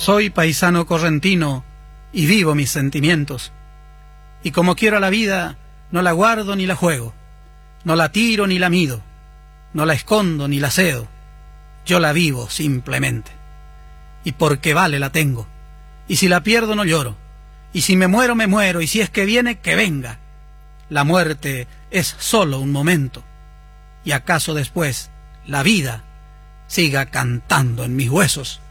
Soy paisano correntino y vivo mis sentimientos. Y como quiero a la vida, no la guardo ni la juego, no la tiro ni la mido, no la escondo ni la cedo, yo la vivo simplemente. Y porque vale la tengo, y si la pierdo no lloro, y si me muero, y si es que viene, que venga. La muerte es solo un momento, y acaso después la vida siga cantando en mis huesos.